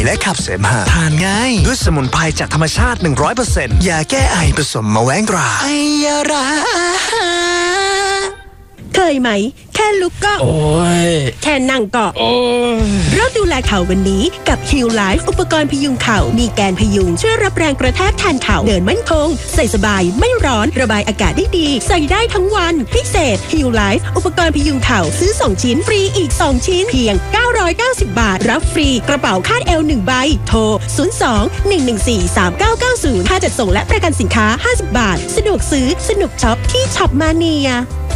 และขับเสมหะทานง่ายด้วยสมุนไพรจากธรรมชาติ 100% ยาแก้ไอผสมมะแว้งตราไอยาราเคยไหมแค่ลุกก็โอ้ยแค่นั่งก็โอ้ยเริ่มดูแลเข่าวันนี้กับ Heal Life อุปกรณ์พยุงเข่ามีแกนพยุงช่วยรับแรงกระแทกแทนเข่าเดินมั่นคงใส่สบายไม่ร้อนระบายอากาศได้ดีใส่ได้ทั้งวันพิเศษ Heal Life อุปกรณ์พยุงเข่าซื้อ2ชิ้นฟรีอีก2ชิ้นเพียง990 บาทรับฟรีกระเป๋าคาดเอว1ใบโทร02-114-3990ค่าจัดส่งและประกันสินค้า50 บาทสะดวกซื้อสนุกช็อปที่ช็อปมาเนีย